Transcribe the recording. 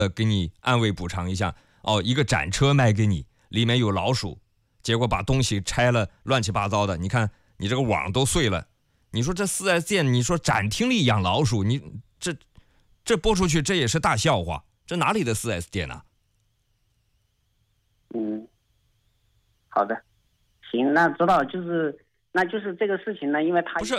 给你安慰补偿一下。哦，一个展车卖给你，里面有老鼠，结果把东西拆了，乱七八糟的，你看你这个网都碎了。你说这 4S 店，你说展厅里养老鼠，你这播出去，这也是大笑话。这哪里的 4S 店啊？ 好的，行，那知道，那就是这个事情呢，因为他不是